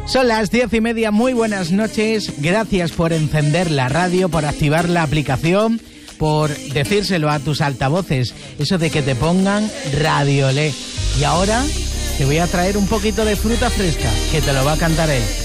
Son las 10:30, muy buenas noches. Gracias por encender la radio, por activar la aplicación, por decírselo a tus altavoces, eso de que te pongan Radiolé. Y ahora te voy a traer un poquito de fruta fresca, que te lo va a cantar él.